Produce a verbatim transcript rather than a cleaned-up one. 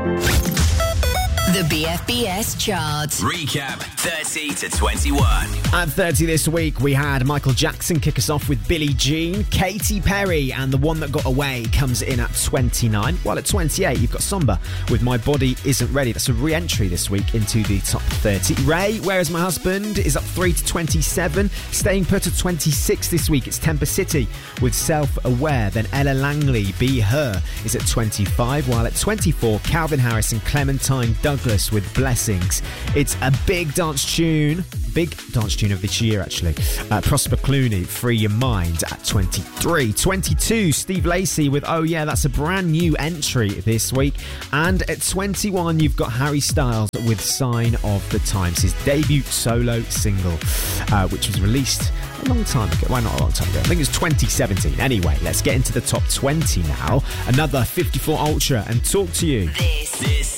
The B F B S chart. Recap thirty to twenty-one. At thirty this week, we had Michael Jackson kick us off with Billie Jean. Katy Perry and The One That Got Away comes in at twenty-nine. While at twenty-eight, you've got Somber with My Body Isn't Ready. That's a re-entry this week into the top thirty. Ray, Where Is My Husband? Is up three to twenty-seven. Staying put at twenty-six this week, it's Temper City with Self-Aware. Then Ella Langley, Be Her, is at twenty-five. While at twenty-four, Calvin Harris and Clementine Douglas with Blessings. It's a big dance tune, big dance tune of this year actually. Uh, Prosper Clooney, Free Your Mind at twenty-three. twenty-two, Steve Lacy with Oh Yeah, that's a brand new entry this week. And at twenty-one, you've got Harry Styles with Sign of the Times, his debut solo single, uh, which was released a long time ago. Well, not a long time ago. I think it was twenty seventeen. Anyway, let's get into the top twenty now. Another fifty-four Ultra and Talk to You. This, this